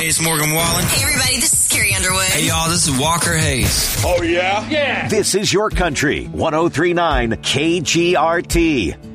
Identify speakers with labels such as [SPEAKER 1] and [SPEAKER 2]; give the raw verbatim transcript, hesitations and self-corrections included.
[SPEAKER 1] Hey, it's Morgan Wallen.
[SPEAKER 2] Hey, everybody, this is Carrie Underwood.
[SPEAKER 1] Hey, y'all, this is Walker Hayes.
[SPEAKER 3] Oh, yeah?
[SPEAKER 4] Yeah.
[SPEAKER 3] This is your country. one oh three point nine K G R T.